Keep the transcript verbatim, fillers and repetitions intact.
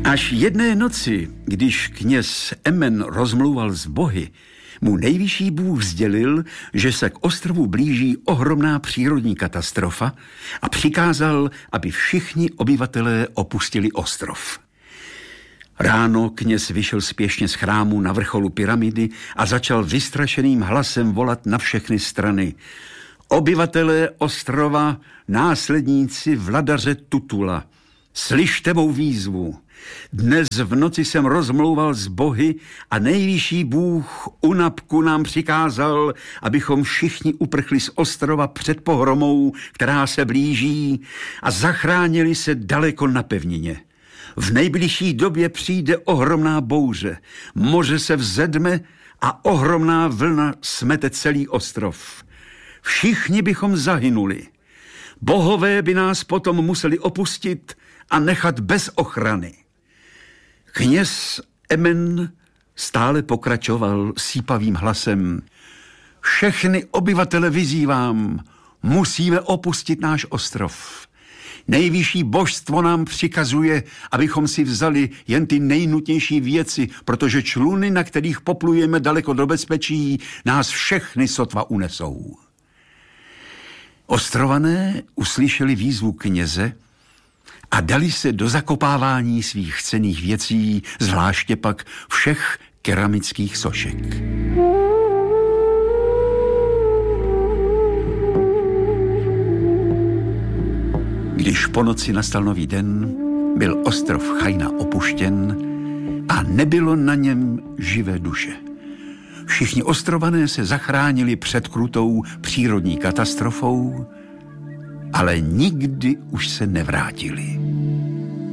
Až jedné noci, když kněz Emen rozmlouval s bohy, mu nejvyšší Bůh sdělil, že se k ostrovu blíží ohromná přírodní katastrofa a přikázal, aby všichni obyvatelé opustili ostrov. Ráno kněz vyšel spěšně z chrámu na vrcholu pyramidy a začal vystrašeným hlasem volat na všechny strany. Obyvatelé ostrova, následníci vladaře Tutula, slyšte mou výzvu. Dnes v noci jsem rozmlouval s bohy a nejvyšší Bůh Unapku nám přikázal, abychom všichni uprchli z ostrova před pohromou, která se blíží, a zachránili se daleko na pevnině. V nejbližší době přijde ohromná bouře, moře se vzedme a ohromná vlna smete celý ostrov. Všichni bychom zahynuli. Bohové by nás potom museli opustit a nechat bez ochrany. Kněz Emen stále pokračoval sípavým hlasem. Všechny obyvatele vyzývám, musíme opustit náš ostrov. Nejvyšší božstvo nám přikazuje, abychom si vzali jen ty nejnutnější věci, protože čluny, na kterých poplujeme daleko do bezpečí, nás všechny sotva unesou. Ostrované uslyšeli výzvu kněze a dali se do zakopávání svých cenných věcí, zvláště pak všech keramických sošek. Když po noci nastal nový den, byl ostrov Chajna opuštěn a nebylo na něm živé duše. Všichni ostrované se zachránili před krutou přírodní katastrofou, ale nikdy už se nevrátili.